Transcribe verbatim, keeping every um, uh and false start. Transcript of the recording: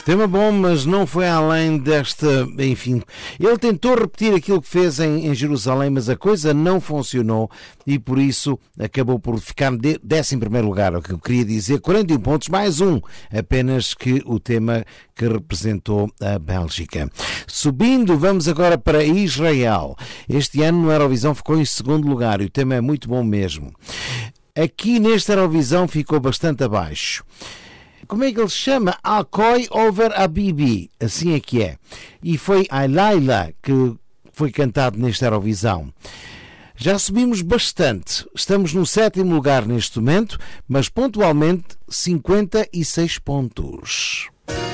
Tema bom, mas não foi além desta, enfim. Ele tentou repetir aquilo que fez em, em Jerusalém, mas a coisa não funcionou e por isso acabou por ficar de décimo primeiro lugar, o que eu queria dizer, quarenta e um pontos, mais um, apenas que o tema que representou a Bélgica. Subindo, vamos agora para Israel. Este ano no Eurovisão ficou em segundo lugar e o tema é muito bom mesmo. Aqui nesta Eurovisão ficou bastante abaixo. Como é que ele se chama? Alcoy over a Bibi, assim é que é. E foi a Laila que foi cantado nesta Eurovisão. Já subimos bastante, estamos no sétimo lugar neste momento, mas pontualmente cinquenta e seis pontos.